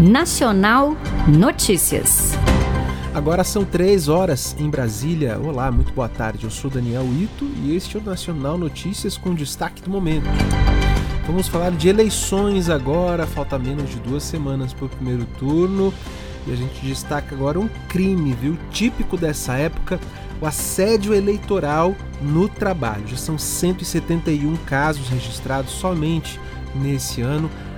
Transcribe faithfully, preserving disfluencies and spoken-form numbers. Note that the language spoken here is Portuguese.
Nacional Notícias. Agora são três horas em Brasília. Olá, muito boa tarde. Eu sou Daniel Ito e este é o Nacional Notícias com destaque do momento. Vamos falar de eleições agora. Falta menos de duas semanas para o primeiro turno. E a gente destaca agora um crime, viu? Típico dessa época, o assédio eleitoral no trabalho. Já são cento e setenta e um casos registrados somente nesse ano.